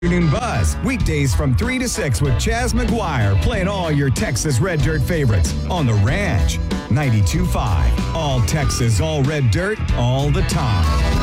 Afternoon Buzz, weekdays from 3 to 6 with Chaz McGuire, playing all your Texas Red Dirt favorites on The Ranch. 92.5, all Texas, all red dirt, all the time.